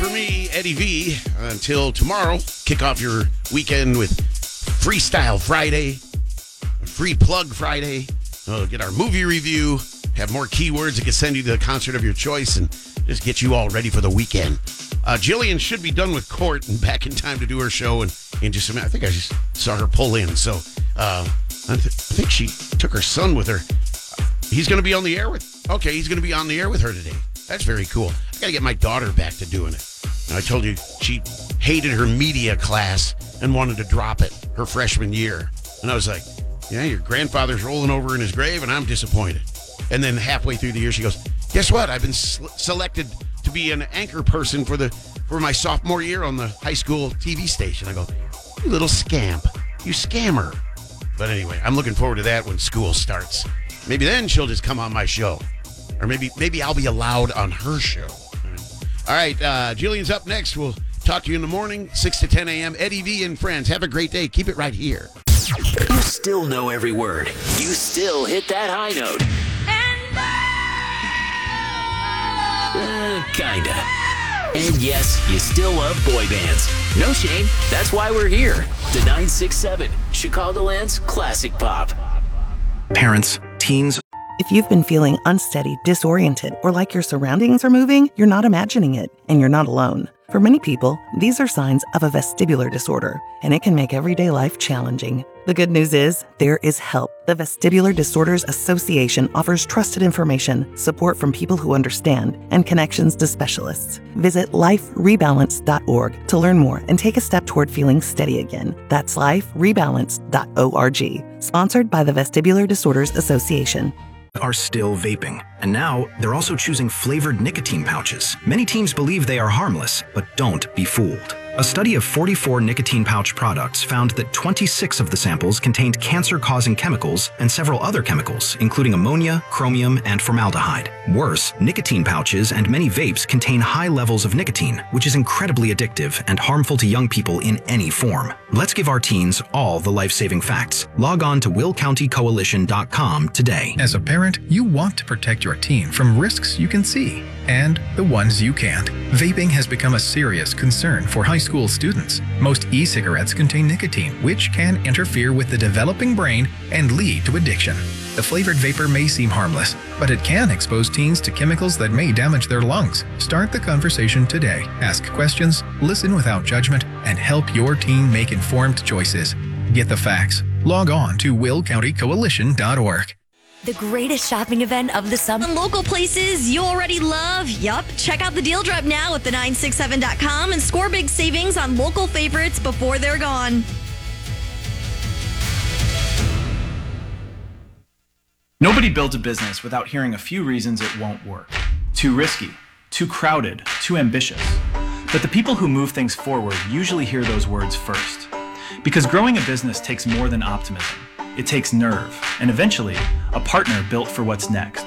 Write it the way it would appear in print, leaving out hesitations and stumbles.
for me, Eddie V. Until tomorrow, kick off your weekend with Freestyle Friday, Free Plug Friday. Get our movie review, have more keywords that can send you to the concert of your choice, and just get you all ready for the weekend. Jillian should be done with court and back in time to do her show in just a minute. I think I just saw her pull in, so I think she took her son with her. He's going to be on the air with her today. That's very cool. I got to get my daughter back to doing it. I told you she hated her media class and wanted to drop it her freshman year. And I was like, yeah, your grandfather's rolling over in his grave and I'm disappointed. And then halfway through the year, she goes, guess what? I've been selected to be an anchor person for my sophomore year on the high school TV station. I go, you little scamp. You scammer. But anyway, I'm looking forward to that when school starts. Maybe then she'll just come on my show. Or maybe I'll be allowed on her show. All right, Jillian's up next. We'll talk to you in the morning, 6 to 10 a.m. Eddie V and friends. Have a great day. Keep it right here. You still know every word. You still hit that high note. Kinda. And yes, you still love boy bands. No shame. That's why we're here. The 967, Chicagoland's classic pop. Parents, teens. If you've been feeling unsteady, disoriented, or like your surroundings are moving, you're not imagining it, and you're not alone. For many people, these are signs of a vestibular disorder, and it can make everyday life challenging. The good news is, there is help. The Vestibular Disorders Association offers trusted information, support from people who understand, and connections to specialists. Visit liferebalance.org to learn more and take a step toward feeling steady again. That's liferebalance.org. Sponsored by the Vestibular Disorders Association. Are still vaping. And now they're also choosing flavored nicotine pouches. Many teens believe they are harmless, but don't be fooled. A study of 44 nicotine pouch products found that 26 of the samples contained cancer-causing chemicals and several other chemicals, including ammonia, chromium, and formaldehyde. Worse, nicotine pouches and many vapes contain high levels of nicotine, which is incredibly addictive and harmful to young people in any form. Let's give our teens all the life-saving facts. Log on to willcountycoalition.com today. As a parent, you want to protect your teen from risks you can see and the ones you can't. Vaping has become a serious concern for high school students. Most e-cigarettes contain nicotine, which can interfere with the developing brain and lead to addiction. The flavored vapor may seem harmless, but it can expose teens to chemicals that may damage their lungs. Start the conversation today. Ask questions, listen without judgment, and help your teen make informed choices. Get the facts. Log on to willcountycoalition.org. The greatest shopping event of the summer. Local places you already love. Yup. Check out the deal drop now at the967.com and score big savings on local favorites before they're gone. Nobody builds a business without hearing a few reasons it won't work. Too risky, too crowded, too ambitious. But the people who move things forward usually hear those words first. Because growing a business takes more than optimism. It takes nerve, and eventually, a partner built for what's next.